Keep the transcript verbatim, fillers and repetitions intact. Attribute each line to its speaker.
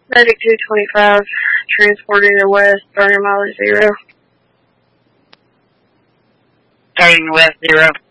Speaker 1: Medic two twenty-five, transporting to west, burning mileage zero.
Speaker 2: Starting west zero.